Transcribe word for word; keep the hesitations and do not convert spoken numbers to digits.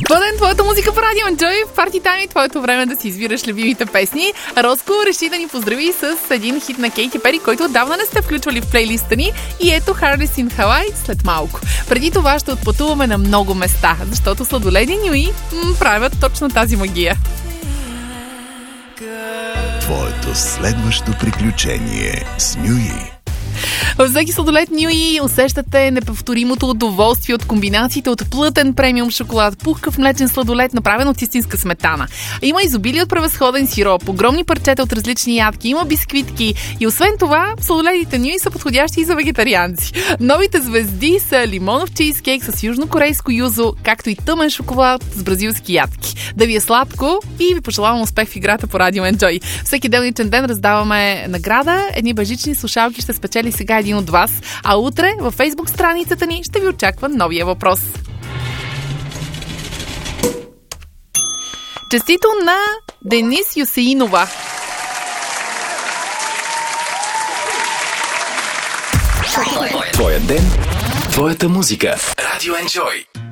Бъден твоята музика по Радио Enjoy в Party Time и твоето време да си избираш любимите песни. Роско реши да ни поздрави с един хит на Кейти Пери, който отдавна не сте включвали в плейлиста ни, и ето Hardest in Hawaii след малко. Преди това ще отпътуваме на много места, защото сладоледи Нюи м- правят точно тази магия. Твоето следващо приключение с Нюи. Във всеки сладолед Нюи усещате неповторимото удоволствие от комбинациите от плътен премиум шоколад, пухкав млечен сладолед, направен от истинска сметана. Има изобилие от превъзходен сироп, огромни парчета от различни ядки, има бисквитки и освен това сладоледите Нюи са подходящи и за вегетарианци. Новите звезди са лимонов чизкейк с южнокорейско юзо, както и тъмен шоколад с бразилски ядки. Да ви е сладко и ви пожелавам успех в играта по Радио Enjoy. Всеки делничен ден раздаваме награда, едни бежични слушалки ще спечели сега един от вас, а утре във Фейсбук страницата ни ще ви очаква новия въпрос. Честито на Денис Юсеинова. Твоя ден, твоята музика. Радио Enjoy.